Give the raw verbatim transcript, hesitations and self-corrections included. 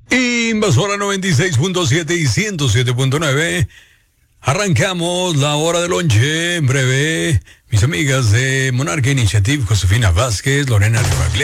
Invasora noventa y seis punto siete y ciento siete punto nueve. Arrancamos la hora del lonche en breve. Mis amigas de Monarca Initiative, Josefina Vázquez, Lorena Rivaglia.